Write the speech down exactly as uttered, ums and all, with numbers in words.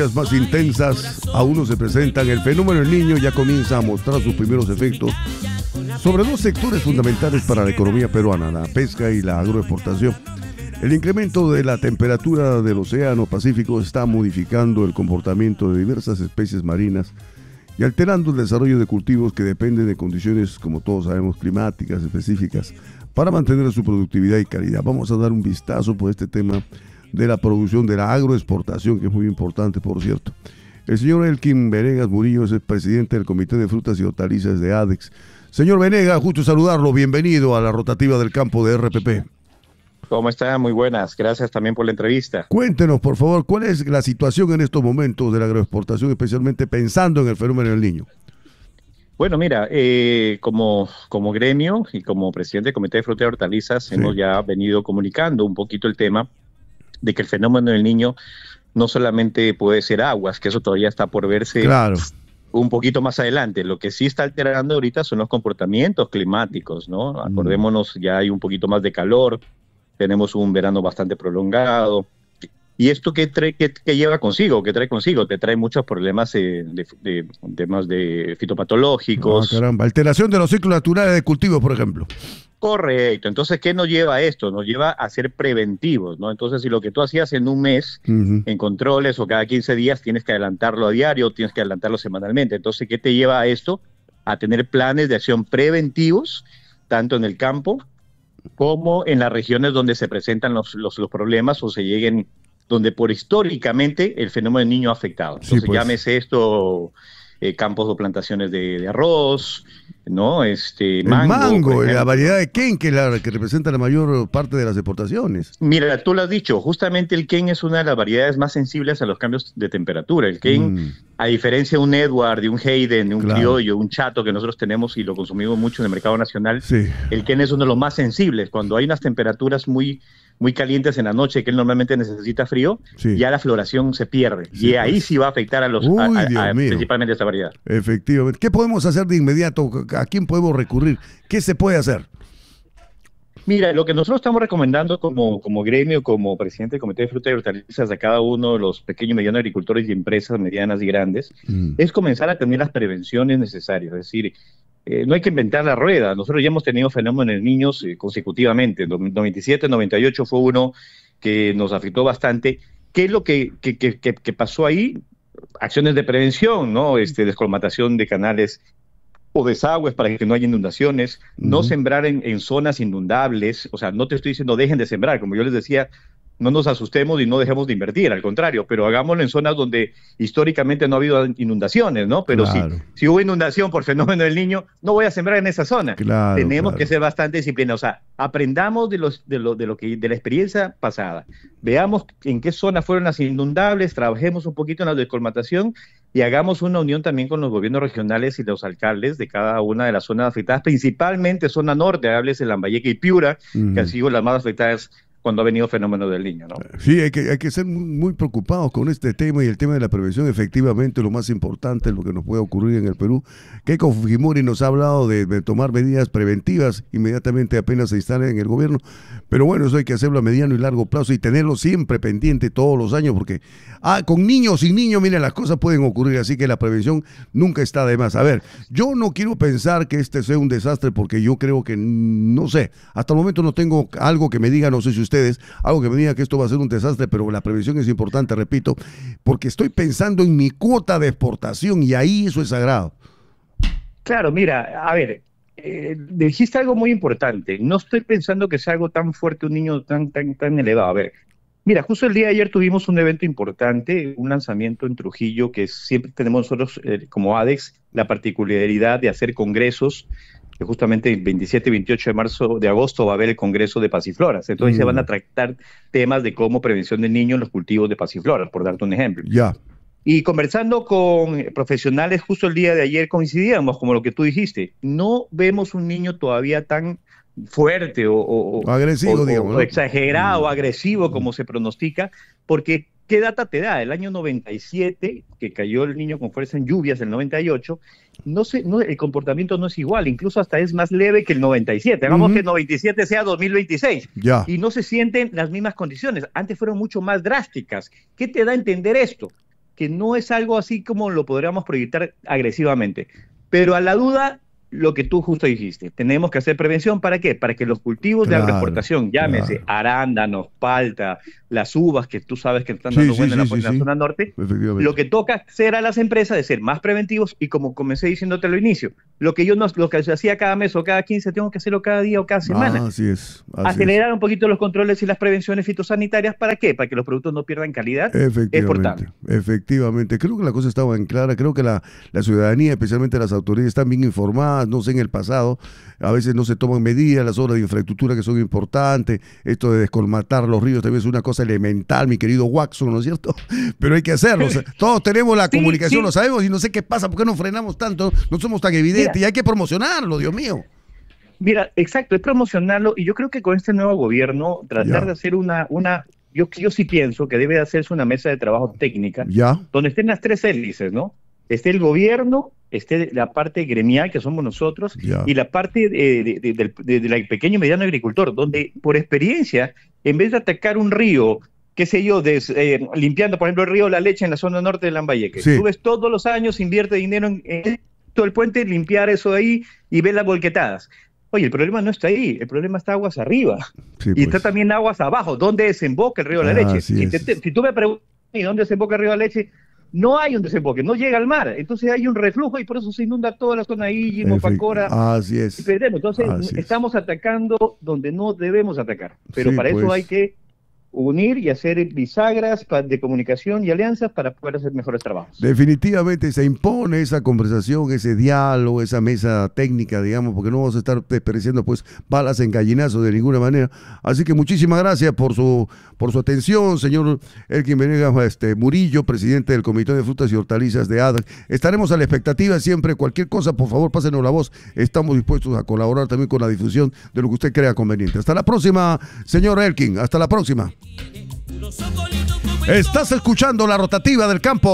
Más intensas aún no se presentan. El fenómeno del Niño ya comienza a mostrar sus primeros efectos sobre dos sectores fundamentales para la economía peruana, la pesca y la agroexportación. El incremento de la temperatura del océano Pacífico está modificando el comportamiento de diversas especies marinas y alterando el desarrollo de cultivos que dependen de condiciones, como todos sabemos, climáticas específicas para mantener su productividad y calidad. Vamos a dar un vistazo por este tema de la producción de la agroexportación, que es muy importante, por cierto. El señor Elkin Venegas Murillo es el presidente del Comité de Frutas y Hortalizas de ADEX. Señor Venegas, justo saludarlo, bienvenido a la rotativa del campo de R P P. ¿Cómo está? Muy buenas, gracias también por la entrevista. Cuéntenos, por favor, ¿cuál es la situación en estos momentos de la agroexportación, especialmente pensando en el fenómeno del Niño? Bueno, mira, eh, como, como gremio y como presidente del Comité de Frutas y Hortalizas, sí, hemos ya venido comunicando un poquito el tema de que el fenómeno del Niño no solamente puede ser aguas, que eso todavía está por verse claro. un poquito más adelante. Lo que sí está alterando ahorita son los comportamientos climáticos, ¿no? Mm. Acordémonos, ya hay un poquito más de calor, tenemos un verano bastante prolongado. ¿Y esto qué, trae, qué, qué lleva consigo? ¿Qué trae consigo? Te trae muchos problemas eh, de, de, de temas de fitopatológicos. Oh, caramba, alteración de los ciclos naturales de cultivos, por ejemplo. Correcto. Entonces, ¿qué nos lleva a esto? Nos lleva a ser preventivos, ¿no? Entonces, si lo que tú hacías en un mes, uh-huh. en controles o cada quince días, tienes que adelantarlo a diario, tienes que adelantarlo semanalmente. Entonces, ¿qué te lleva a esto? A tener planes de acción preventivos, tanto en el campo como en las regiones donde se presentan los, los, los problemas o se lleguen, donde por históricamente el fenómeno del Niño ha afectado. Entonces, sí, pues. llámese esto eh, campos o plantaciones de, de arroz, ¿no? Este, mango, el mango, la variedad de Ken, que, la, que representa la mayor parte de las exportaciones. Mira, tú lo has dicho, justamente el Ken es una de las variedades más sensibles a los cambios de temperatura. El Ken, mm. a diferencia de un Edward, de un Hayden, de un claro. criollo, un chato que nosotros tenemos y lo consumimos mucho en el mercado nacional, sí. el Ken es uno de los más sensibles. Cuando hay unas temperaturas muy, muy calientes en la noche, que él normalmente necesita frío, sí. ya la floración se pierde. Sí, y ahí pues. sí va a afectar a los, Uy, a, a, a, principalmente a esta variedad. Efectivamente. ¿Qué podemos hacer de inmediato? ¿A quién podemos recurrir? ¿Qué se puede hacer? Mira, lo que nosotros estamos recomendando como, como gremio, como presidente del Comité de Frutas y Hortalizas a cada uno de los pequeños y medianos agricultores y empresas medianas y grandes, mm. es comenzar a tener las prevenciones necesarias. Es decir, eh, no hay que inventar la rueda. Nosotros ya hemos tenido fenómenos en niños eh, consecutivamente. En noventa y siete, noventa y ocho fue uno que nos afectó bastante. ¿Qué es lo que, que, que, que, que pasó ahí? Acciones de prevención, ¿no? Este, descolmatación de canales o desagües para que no haya inundaciones, uh-huh. no sembrar en, en zonas inundables. O sea, no te estoy diciendo dejen de sembrar, como yo les decía, no nos asustemos y no dejemos de invertir, al contrario, pero hagámoslo en zonas donde históricamente no ha habido inundaciones, ¿no? Pero claro. si, si hubo inundación por fenómeno del Niño, no voy a sembrar en esa zona. Claro, Tenemos claro. que ser bastante disciplinados. O sea, aprendamos de, los, de, lo, de, lo que, de la experiencia pasada, veamos en qué zonas fueron las inundables, trabajemos un poquito en la descolmatación y hagamos una unión también con los gobiernos regionales y los alcaldes de cada una de las zonas afectadas, principalmente zona norte, hables en Lambayeque y Piura, uh-huh. que han sido las más afectadas cuando ha venido el fenómeno del Niño, ¿no? Sí, hay que, hay que ser muy, muy preocupados con este tema, y el tema de la prevención efectivamente lo más importante, lo que nos puede ocurrir en el Perú. Keiko Fujimori nos ha hablado de, de tomar medidas preventivas inmediatamente apenas se instale en el gobierno, pero bueno, eso hay que hacerlo a mediano y largo plazo y tenerlo siempre pendiente todos los años, porque ah, con niños, sin niños, miren, las cosas pueden ocurrir, así que la prevención nunca está de más. A ver, yo no quiero pensar que este sea un desastre, porque yo creo que, no sé, hasta el momento no tengo algo que me diga, no sé si usted ustedes, algo que me diga que esto va a ser un desastre, pero la prevención es importante, repito, porque estoy pensando en mi cuota de exportación y ahí eso es sagrado. Claro, mira, a ver, eh, dijiste algo muy importante. No estoy pensando que sea algo tan fuerte, un niño tan, tan, tan elevado. A ver, mira, justo el día de ayer tuvimos un evento importante, un lanzamiento en Trujillo, que siempre tenemos nosotros eh, como ADEX la particularidad de hacer congresos. Justamente el veintisiete y veintiocho de marzo de agosto va a haber el Congreso de Pasifloras. Entonces mm. se van a tratar temas de cómo prevención de niños en los cultivos de pasifloras, por darte un ejemplo. Ya. Yeah. Y conversando con profesionales justo el día de ayer coincidíamos, como lo que tú dijiste, no vemos un niño todavía tan fuerte o, o, agresivo, o, digamos, o ¿no? exagerado, mm. agresivo, como se pronostica, porque ¿qué data te da? El año noventa y siete, que cayó el Niño con fuerza en lluvias, el noventa y ocho, no sé, no, el comportamiento no es igual, incluso hasta es más leve que el noventa y siete. Hagamos uh-huh. que el noventa y siete sea dos mil veintiséis. Ya. Y no se sienten las mismas condiciones. Antes fueron mucho más drásticas. ¿Qué te da a entender esto? que no es algo así como lo podríamos proyectar agresivamente. Pero a la duda, lo que tú justo dijiste, tenemos que hacer prevención, ¿para qué? Para que los cultivos claro, de agroexportación, llámese claro. arándanos, palta, las uvas que tú sabes que están dando sí, buena sí, en, la, sí, en la sí. zona norte, lo que toca hacer a las empresas es ser más preventivos y como comencé diciéndote al inicio, lo que yo no, lo que se hacía cada mes o cada quince, tengo que hacerlo cada día o cada semana. Ah, así es. Así Acelerar es. un poquito los controles y las prevenciones fitosanitarias, ¿para qué? Para que los productos no pierdan calidad. Efectivamente, efectivamente. Creo que la cosa estaba en clara, creo que la, la ciudadanía, especialmente las autoridades, están bien informadas, no sé en el pasado, a veces no se toman medidas, las obras de infraestructura que son importantes, esto de descolmatar los ríos también es una cosa elemental, mi querido Watson, ¿no es cierto? Pero hay que hacerlo, o sea, todos tenemos la sí, comunicación, sí. lo sabemos y no sé qué pasa, ¿por qué no frenamos tanto? No somos tan evidentes. Mira, y hay que promocionarlo, Dios mío. Mira, exacto, es promocionarlo y yo creo que con este nuevo gobierno tratar ya. de hacer una, una yo, yo sí pienso que debe de hacerse una mesa de trabajo técnica ya. donde estén las tres hélices, ¿no? Esté el gobierno, esté la parte gremial, que somos nosotros, yeah. y la parte de, de, de, de, de, de la pequeño y mediano agricultor, donde por experiencia, en vez de atacar un río, qué sé yo, des, eh, limpiando, por ejemplo, el río La Leche en la zona norte de Lambayeque, sí. tú ves todos los años, invierte dinero en, en todo el puente, limpiar eso ahí y ves las volquetadas. Oye, el problema no está ahí, el problema está aguas arriba, sí, y pues. está también aguas abajo, ¿dónde desemboca el río La Leche? Ah, si, te, te, si tú me preguntas, ¿y dónde desemboca el río La Leche? No hay un desemboque, no llega al mar, entonces hay un reflujo y por eso se inunda toda la zona ahí, Mopacora. Así es. Y perdemos. Entonces Así estamos es. atacando donde no debemos atacar, pero sí, para pues. eso hay que unir y hacer bisagras de comunicación y alianzas para poder hacer mejores trabajos. Definitivamente se impone esa conversación, ese diálogo, esa mesa técnica, digamos, porque no vamos a estar desperdiciando pues balas en gallinazo de ninguna manera. Así que muchísimas gracias por su por su atención, señor Elkin Venegas este, Murillo, presidente del Comité de Frutas y Hortalizas de A D A C. Estaremos a la expectativa siempre, cualquier cosa, por favor, pásenos la voz. Estamos dispuestos a colaborar también con la difusión de lo que usted crea conveniente. Hasta la próxima, señor Elkin. Hasta la próxima. Estás escuchando La Rotativa del Campo.